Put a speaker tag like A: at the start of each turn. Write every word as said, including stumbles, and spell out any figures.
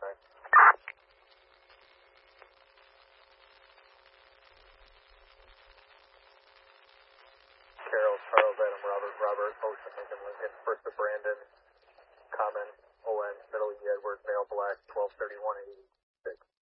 A: nine. Carol, Charles, Adam, Robert, Robert, Ocean, Lincoln, Lincoln, first to Brandon, Common, O N, Middle E, Edward, Male, Black, twelve thirty-one eighty-six.